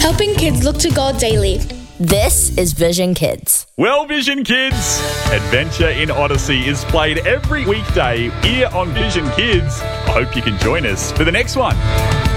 helping kids look to God daily. This is Vision Kids. Well, Vision Kids, Adventure in Odyssey is played every weekday here on Vision Kids. I hope you can join us for the next one.